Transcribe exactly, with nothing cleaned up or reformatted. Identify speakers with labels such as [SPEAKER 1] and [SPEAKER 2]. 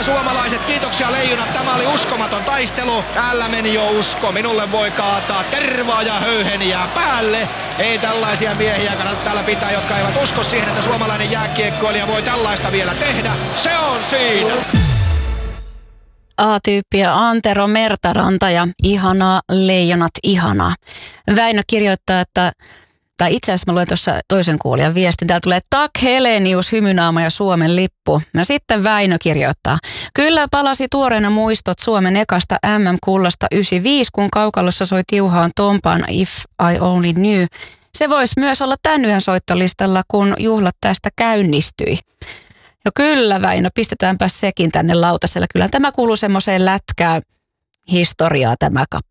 [SPEAKER 1] Kiitoksia suomalaiset, kiitoksia leijonat. Tämä oli uskomaton taistelu. Täällä meni jo usko. Minulle voi kaataa tervaa ja höyheniä päälle. Ei tällaisia miehiä kannata täällä pitää, jotka eivät usko siihen, että suomalainen jääkiekkoilija voi tällaista vielä tehdä. Se on siinä!
[SPEAKER 2] A-tyyppiä Antero Mertaranta ja ihanaa leijonat ihanaa. Väinö kirjoittaa, että tai itse asiassa mä luen tuossa toisen kuulijan viestin. Täällä tulee Tak Helenius, hymynaama ja Suomen lippu. Ja sitten Väinö kirjoittaa. Kyllä palasi tuoreena muistot Suomen ekasta M M-kullasta yhdeksänkymmentäviisi, kun kaukalossa soi tiuhaan Tompaan If I Only Knew. Se voisi myös olla tämän yön soittolistalla, kun juhlat tästä käynnistyi. Jo kyllä Väinö, pistetäänpä sekin tänne lautaselle. Kyllä tämä kuuluu semmoiseen lätkään historiaa tämä kappale.